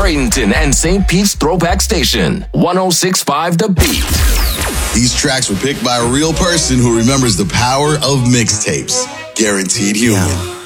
Bradenton and St. Pete's Throwback Station. 106.5 The Beat. These tracks were picked by a real person who remembers the power of mixtapes. Guaranteed Human. Yeah.